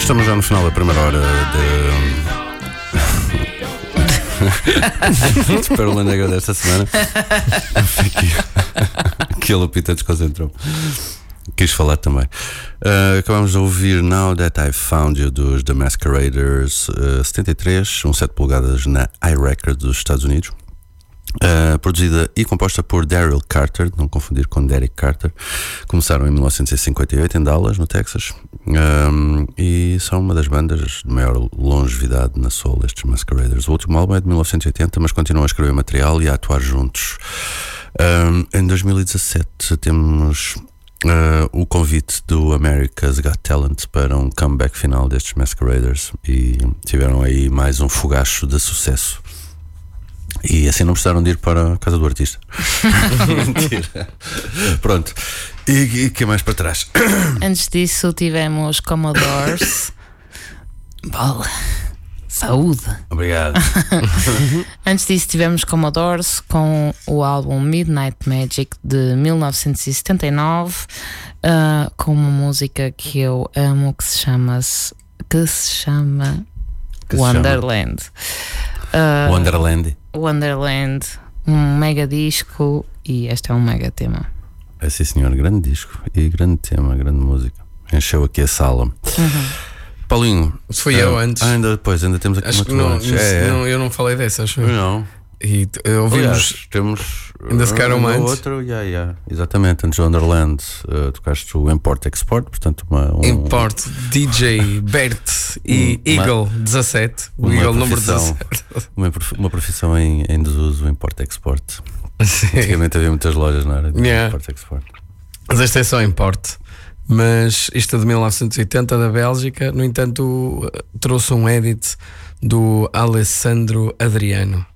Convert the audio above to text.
Estamos já no final da primeira hora de Pérola Negra desta semana. Que a Lupita desconcentrou. Quis falar também. Acabamos de ouvir Now That I've Found You dos The Masqueraders, 73, 7 polegadas na iRecord dos Estados Unidos. Produzida e composta por Daryl Carter, não confundir com Derek Carter. Começaram em 1958 em Dallas, no Texas, e são uma das bandas de maior longevidade na soul, estes Masqueraders. O último álbum é de 1980, mas continuam a escrever material e a atuar juntos. Em 2017 temos o convite do America's Got Talent para um comeback final destes Masqueraders, e tiveram aí mais um fogacho de sucesso. E assim não precisaram de ir para a casa do artista. Mentira. Pronto. E que é mais para trás? Antes disso tivemos Commodores. Bola. Saúde. Obrigado. Antes disso tivemos Commodores com o álbum Midnight Magic de 1979, com uma música que eu amo que se chama Wonderland. Wonderland, um mega disco, e este é um mega tema. É sim, senhor, grande disco e grande tema, grande música. Encheu aqui a sala. Paulinho, foi eu antes. Ainda temos aqui acho que não, eu não falei dessa, acho eu. Não. E ouvimos. Temos. Ainda ficaram mais. Outro, exatamente. Antes do Wonderland, tocaste o Import Export, portanto, Import, DJ, Bert e Eagle 17. O Eagle número 17. Uma profissão em desuso, o Import Export. Antigamente havia muitas lojas, não era? Import Export. Mas este é só Import. Mas isto é de 1980, da Bélgica. No entanto, trouxe um edit do Alessandro Adriano.